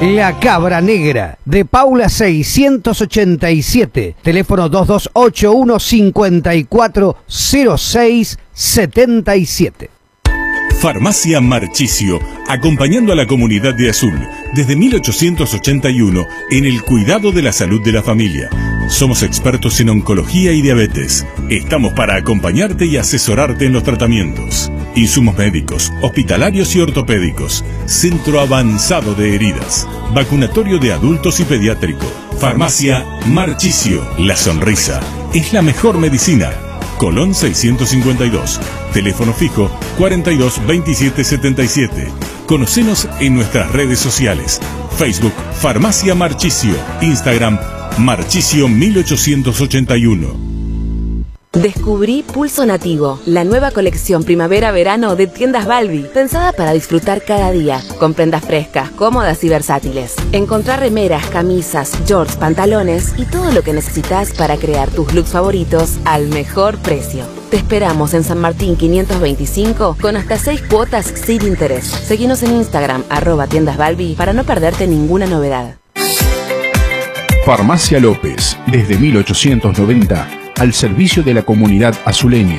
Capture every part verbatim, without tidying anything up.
La Cabra Negra, de Paula seiscientos ochenta y siete, teléfono dos dos ocho uno cinco cuatro cero seis siete siete. Farmacia Marchisio, acompañando a la comunidad de Azul desde mil ochocientos ochenta y uno en el cuidado de la salud de la familia. Somos expertos en oncología y diabetes. Estamos para acompañarte y asesorarte en los tratamientos. Insumos médicos, hospitalarios y ortopédicos. Centro avanzado de heridas. Vacunatorio de adultos y pediátrico. Farmacia Marchisio. La sonrisa es la mejor medicina. Colón seiscientos cincuenta y dos. Teléfono fijo cuarenta y dos veintisiete setenta y siete. Conocenos en nuestras redes sociales. Facebook Farmacia Marchisio. Instagram Marchisio mil ochocientos ochenta y uno. Descubrí Pulso Nativo, la nueva colección primavera-verano de Tiendas Balbi, pensada para disfrutar cada día, con prendas frescas, cómodas y versátiles. Encontrá remeras, camisas, shorts, pantalones y todo lo que necesitas para crear tus looks favoritos al mejor precio. Te esperamos en San Martín quinientos veinticinco con hasta seis cuotas sin interés. Seguinos en Instagram, arroba Tiendas Balbi, para no perderte ninguna novedad. Farmacia López, desde mil ochocientos noventa, al servicio de la comunidad azuleña.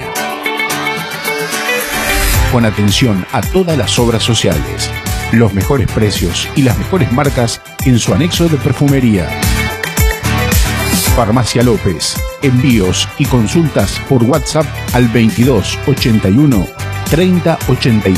Con atención a todas las obras sociales, los mejores precios y las mejores marcas en su anexo de perfumería. Farmacia López, envíos y consultas por WhatsApp al veintidós ochenta y uno treinta ochenta y